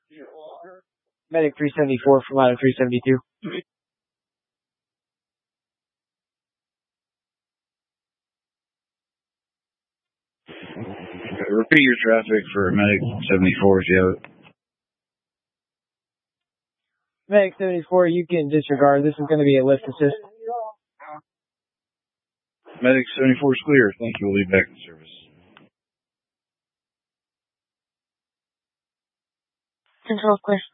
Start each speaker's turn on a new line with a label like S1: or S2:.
S1: Medic 374 from ladder 372.
S2: Repeat your traffic for Medic 74 if you have it.
S1: Medic 74, you can disregard. This is going to be a lift assist.
S2: Medic 74 is clear. Thank you. We'll leave back in service.
S3: Control clear.